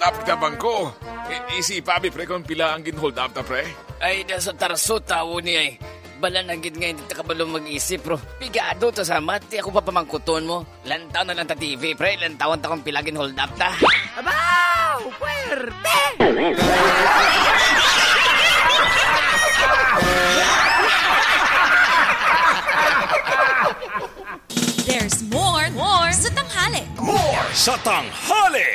up kita bangko. Isipa mi pre kung pila ang gin-hold up ta pre. Ay, nasa tarso tawo niya eh. Bala na gid ngayon dito ka balong mag-isip, bro. Pigado to sa mati. Ako pa pamangkuton mo. Lantaw na lang ta TV, pre. Lantawan ta kung pilagin hold up ta. Abaw! Puwerte! There's more sa tanghali. More sa tanghali.